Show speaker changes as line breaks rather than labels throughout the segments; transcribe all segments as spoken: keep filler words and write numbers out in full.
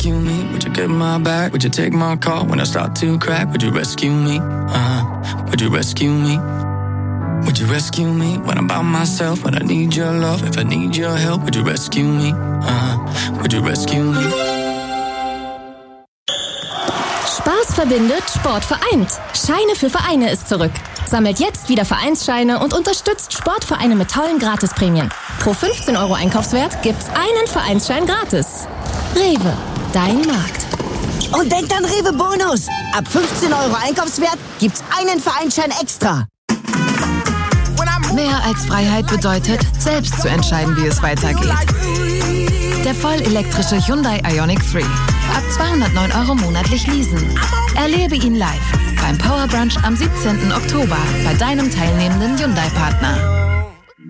rescue me? Would you get my back? Would you take my call when I start to crack? Would you rescue me? Uh-huh. Would you rescue me? Would you rescue me when I'm by myself? When I need your love, if I need your help, would you rescue me? Uh-huh. Would you rescue me?
Spaß verbindet, Sport vereint. Scheine für Vereine ist zurück. Sammelt jetzt wieder Vereinsscheine und unterstützt Sportvereine mit tollen Gratisprämien. Pro fünfzehn Euro Einkaufswert gibt's einen Vereinsschein gratis. Rewe, dein Markt.
Und denkt an Rewe Bonus. Ab fünfzehn Euro Einkaufswert gibt's einen Vereinsschein extra.
Mehr als Freiheit bedeutet, selbst zu entscheiden, wie es weitergeht. Der vollelektrische Hyundai Ioniq drei. Ab zweihundertneun Euro monatlich leasen. Erlebe ihn live beim Power Brunch am siebzehnten Oktober bei deinem teilnehmenden Hyundai-Partner.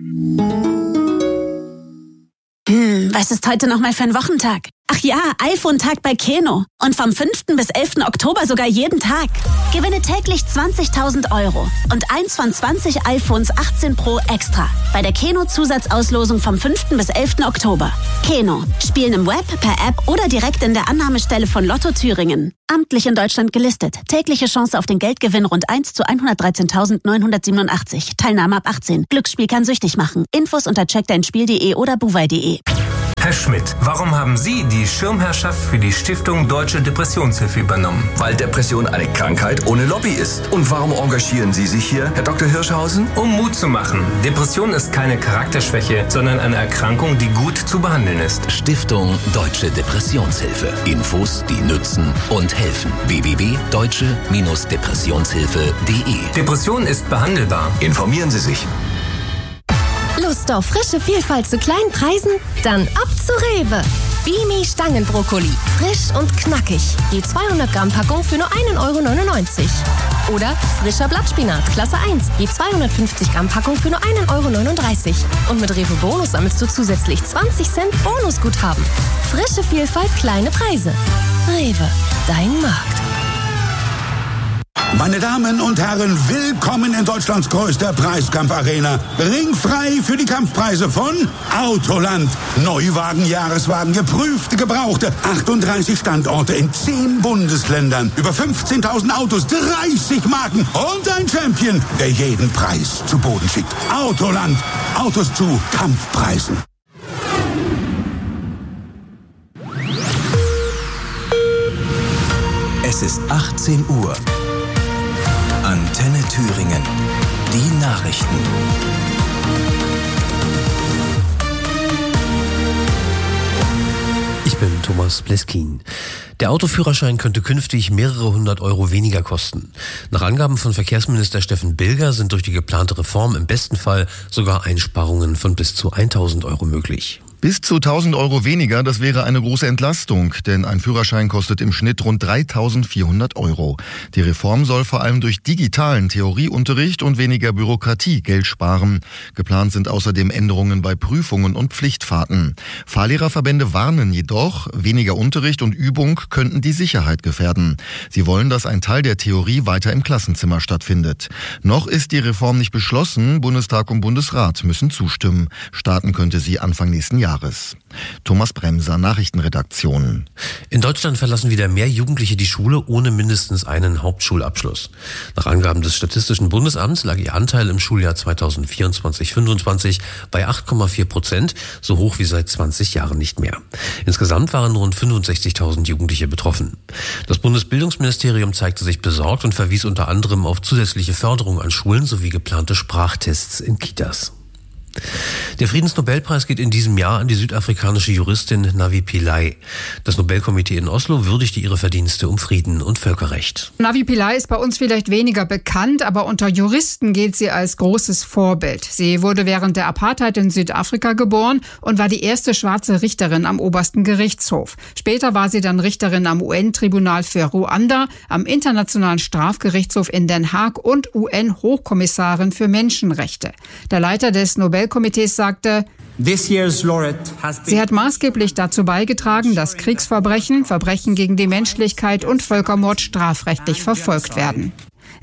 Hm, was ist heute nochmal für ein Wochentag? Ach ja, iPhone-Tag bei Keno. Und vom fünften bis elften Oktober sogar jeden Tag. Gewinne täglich zwanzigtausend Euro und eins von zwanzig iPhones achtzehn Pro extra bei der Keno-Zusatzauslosung vom fünften bis elften Oktober. Keno. Spielen im Web, per App oder direkt in der Annahmestelle von Lotto Thüringen. Amtlich in Deutschland gelistet. Tägliche Chance auf den Geldgewinn rund eins zu hundertdreizehntausendneunhundertsiebenundachtzig. Teilnahme ab achtzehn. Glücksspiel kann süchtig machen. Infos unter check dein spiel punkt de oder buwei punkt de.
Herr Schmidt, warum haben Sie die Schirmherrschaft für die Stiftung Deutsche Depressionshilfe übernommen?
Weil Depression eine Krankheit ohne Lobby ist. Und warum engagieren Sie sich hier, Herr Doktor Hirschhausen?
Um Mut zu machen. Depression ist keine Charakterschwäche, sondern eine Erkrankung, die gut zu behandeln ist.
Stiftung Deutsche Depressionshilfe. Infos, die nützen und helfen. w w w punkt deutsche Depressionshilfe punkt de.
Depression ist behandelbar.
Informieren Sie sich.
Lust auf frische Vielfalt zu kleinen Preisen? Dann ab zu Rewe. Bimi Stangenbrokkoli. Frisch und knackig. Je zweihundert Gramm Packung für nur einen Euro neunundneunzig. Oder frischer Blattspinat, Klasse eins. Je zweihundertfünfzig Gramm Packung für nur einen Euro neununddreißig. Und mit Rewe Bonus sammelst du zusätzlich zwanzig Cent Bonusguthaben. Frische Vielfalt, kleine Preise. Rewe, dein Markt.
Meine Damen und Herren, willkommen in Deutschlands größter Preiskampfarena. Ringfrei für die Kampfpreise von Autoland. Neuwagen, Jahreswagen, geprüfte, gebrauchte. achtunddreißig Standorte in zehn Bundesländern. Über fünfzehntausend Autos, dreißig Marken und ein Champion, der jeden Preis zu Boden schickt. Autoland. Autos zu Kampfpreisen.
Es ist achtzehn Uhr. Antenne Thüringen. Die Nachrichten.
Ich bin Thomas Bleskin. Der Autoführerschein könnte künftig mehrere hundert Euro weniger kosten. Nach Angaben von Verkehrsminister Steffen Bilger sind durch die geplante Reform im besten Fall sogar Einsparungen von bis zu tausend Euro möglich.
Bis zu tausend Euro weniger, das wäre eine große Entlastung, denn ein Führerschein kostet im Schnitt rund dreitausendvierhundert Euro. Die Reform soll vor allem durch digitalen Theorieunterricht und weniger Bürokratie Geld sparen. Geplant sind außerdem Änderungen bei Prüfungen und Pflichtfahrten. Fahrlehrerverbände warnen jedoch, weniger Unterricht und Übung könnten die Sicherheit gefährden. Sie wollen, dass ein Teil der Theorie weiter im Klassenzimmer stattfindet. Noch ist die Reform nicht beschlossen, Bundestag und Bundesrat müssen zustimmen. Starten könnte sie Anfang nächsten Jahres. Thomas Bremser, Nachrichtenredaktion.
In Deutschland verlassen wieder mehr Jugendliche die Schule ohne mindestens einen Hauptschulabschluss. Nach Angaben des Statistischen Bundesamts lag ihr Anteil im Schuljahr zweitausendvierundzwanzig fünfundzwanzig bei acht Komma vier Prozent, so hoch wie seit zwanzig Jahren nicht mehr. Insgesamt waren rund fünfundsechzigtausend Jugendliche betroffen. Das Bundesbildungsministerium zeigte sich besorgt und verwies unter anderem auf zusätzliche Förderung an Schulen sowie geplante Sprachtests in Kitas. Der Friedensnobelpreis geht in diesem Jahr an die südafrikanische Juristin Navi Pillay. Das Nobelkomitee in Oslo würdigte ihre Verdienste um Frieden und Völkerrecht.
Navi Pillay ist bei uns vielleicht weniger bekannt, aber unter Juristen gilt sie als großes Vorbild. Sie wurde während der Apartheid in Südafrika geboren und war die erste schwarze Richterin am obersten Gerichtshof. Später war sie dann Richterin am U N-Tribunal für Ruanda, am Internationalen Strafgerichtshof in Den Haag und U N-Hochkommissarin für Menschenrechte. Der Leiter des Nobelkomitees sagte, sie hat maßgeblich dazu beigetragen, dass Kriegsverbrechen, Verbrechen gegen die Menschlichkeit und Völkermord strafrechtlich verfolgt werden.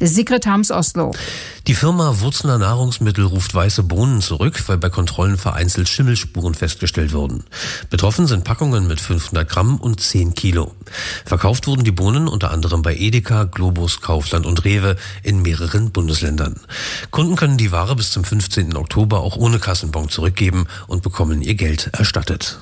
Sigrid Harms, Oslo.
Die Firma Wurzner Nahrungsmittel ruft weiße Bohnen zurück, weil bei Kontrollen vereinzelt Schimmelspuren festgestellt wurden. Betroffen sind Packungen mit fünfhundert Gramm und zehn Kilo. Verkauft wurden die Bohnen unter anderem bei Edeka, Globus, Kaufland und Rewe in mehreren Bundesländern. Kunden können die Ware bis zum fünfzehnten Oktober auch ohne Kassenbon zurückgeben und bekommen ihr Geld erstattet.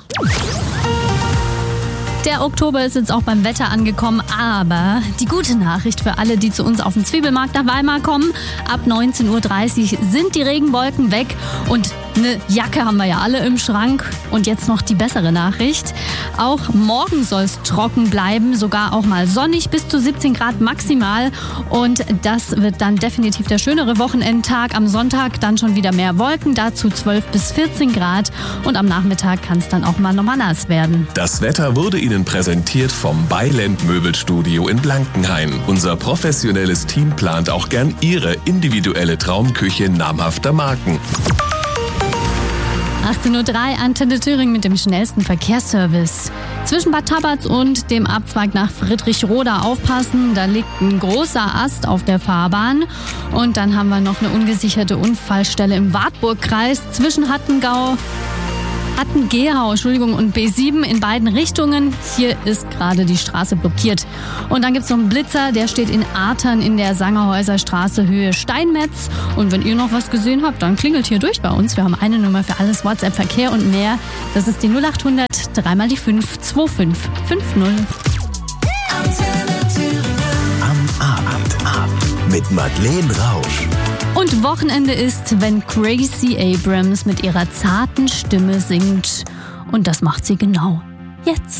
Der Oktober ist jetzt auch beim Wetter angekommen, aber die gute Nachricht für alle, die zu uns auf den Zwiebelmarkt nach Weimar kommen, ab neunzehn Uhr dreißig sind die Regenwolken weg und eine Jacke haben wir ja alle im Schrank. Und jetzt noch die bessere Nachricht. Auch morgen soll es trocken bleiben, sogar auch mal sonnig, bis zu siebzehn Grad maximal. Und das wird dann definitiv der schönere Wochenendtag. Am Sonntag dann schon wieder mehr Wolken, dazu zwölf bis vierzehn Grad. Und am Nachmittag kann es dann auch mal nochmal nass werden.
Das Wetter wurde Ihnen präsentiert vom Beiland Möbelstudio in Blankenhain. Unser professionelles Team plant auch gern Ihre individuelle Traumküche namhafter Marken.
achtzehn Uhr drei, Antenne Thüringen mit dem schnellsten Verkehrsservice. Zwischen Bad Tabatz und dem Abzweig nach Friedrichroda aufpassen, da liegt ein großer Ast auf der Fahrbahn. Und dann haben wir noch eine ungesicherte Unfallstelle im Wartburgkreis zwischen Hattengau, Hattengehau, Entschuldigung, und B sieben in beiden Richtungen. Hier ist gerade die Straße blockiert. Und dann gibt es noch einen Blitzer, der steht in Artern in der Sangerhäuser Straße Höhe Steinmetz. Und wenn ihr noch was gesehen habt, dann klingelt hier durch bei uns. Wir haben eine Nummer für alles, WhatsApp, Verkehr und mehr. Das ist die null acht hundert, dreimal die fünf, zwei fünf fünf null.
Am Abend mit Madeleine Rausch.
Und Wochenende ist, wenn Gracie Abrams mit ihrer zarten Stimme singt. Und das macht sie genau jetzt.